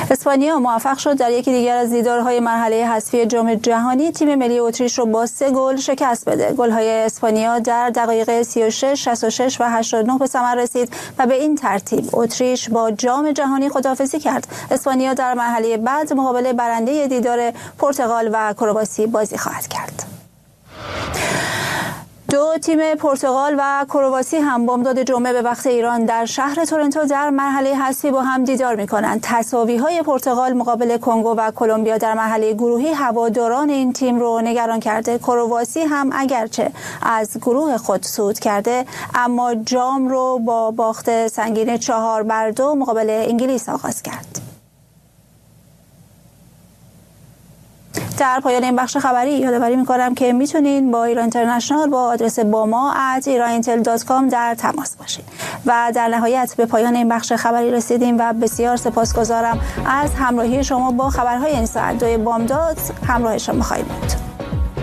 اسپانیا موفق شد در یکی دیگر از دیدارهای مرحله حذفی جام جهانی تیم ملی اتریش رو با 3 گل شکست بده. گل‌های اسپانیا در دقایق 36، 66 و 89 به ثمر رسید و به این ترتیب اتریش با جام جهانی خداحافظی کرد. اسپانیا در مرحله بعد مقابل برنده دیدار پرتغال و کرواسی بازی خواهد کرد. دو تیم پرتغال و کرواسی هم بامداد جمعه به وقت ایران در شهر تورنتو در مرحله حذفی با هم دیدار می‌کنند. تساوی‌های پرتغال مقابل کنگو و کلمبیا در مرحله گروهی هواداران این تیم رو نگران کرده. کرواسی هم اگرچه از گروه خود صعود کرده اما جام رو با باخت سنگین 4-2 مقابل انگلیس آغاز کرد. در پایان این بخش خبری یادآوری می‌کنم که میتونین با ایران اینترنشنال با آدرس bama@iranintel.com در تماس باشید. و در نهایت به پایان این بخش خبری رسیدیم و بسیار سپاسگزارم از همراهی شما با خبرهای این ساعت. 2 بامداد همراه شما خواهیم بود.